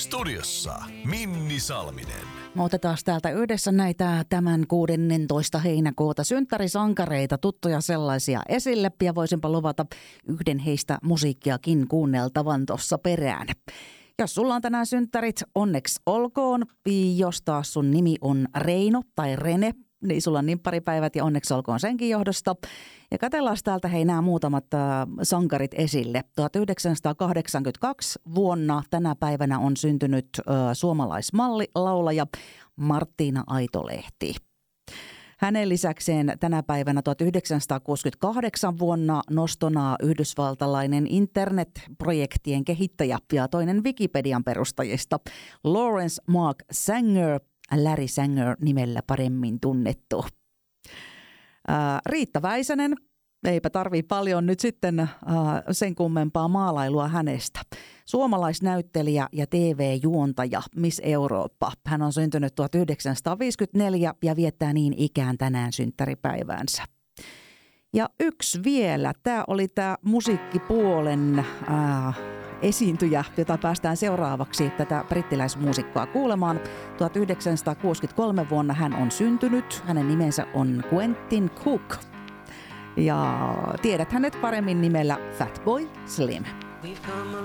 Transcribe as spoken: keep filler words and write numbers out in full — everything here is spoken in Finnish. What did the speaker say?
Studiossa Minni Salminen. Me otetaan täältä yhdessä näitä tämän kuudennentoista heinäkuuta synttärisankareita, tuttuja sellaisia esille. Ja voisinpa luvata yhden heistä musiikkiakin kuunneltavan tuossa perään. Jos sulla on tänään synttärit, onneksi olkoon. Jos taas sun nimi on Reino tai Rene, niin sulla on nimpparipäivät ja onneksi olkoon senkin johdosta. Ja katsellaan täältä hei nämä muutamat äh, sankarit esille. tuhatyhdeksänsataakahdeksankymmentäkaksi vuonna tänä päivänä on syntynyt äh, suomalaismalli, laulaja Marttiina Aitolehti. Hänen lisäkseen tänä päivänä tuhatyhdeksänsataakuusikymmentäkahdeksan vuonna nostona yhdysvaltalainen internetprojektien kehittäjä ja toinen Wikipedian perustajista Lawrence Mark Sanger, Larry Sanger nimellä paremmin tunnettu. Ää, Riitta Väisänen, eipä tarvii paljon nyt sitten ää, sen kummempaa maalailua hänestä. Suomalaisnäyttelijä ja T V-juontaja Miss Eurooppa. Hän on syntynyt tuhatyhdeksänsataaviisikymmentäneljä ja viettää niin ikään tänään synttäripäiväänsä. Ja yksi vielä, tämä oli tämä musiikkipuolen ää, esiintyjä, jota päästään seuraavaksi tätä brittiläismuusikkoa kuulemaan. tuhatyhdeksänsataakuusikymmentäkolme vuonna hän on syntynyt. Hänen nimensä on Quentin Cook. Ja tiedät hänet paremmin nimellä Fatboy Slim.